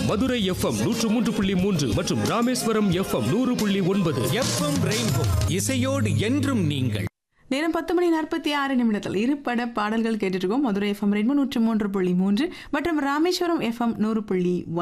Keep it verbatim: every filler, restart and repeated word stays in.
Madurai FM நூற்று மூன்று புள்ளி மூன்று மற்றும் ராமேஸ்வரம் எஃப்எம் நூறு புள்ளி ஒன்பது. எஃப்எம் ரெயின்போ இசையோடு என்றும் நீங்கள். நேரம் பத்து மணி நாற்பத்தி ஆறு நிமிடத்தில் இருபட பாடல்கள் கேட்டுருக்கோம். மதுரை எஃப்எம் ரெயின்போ நூற்று மூன்று புள்ளி மூன்று மற்றும் ராமேஸ்வரம் எஃப்எம் நூறு புள்ளி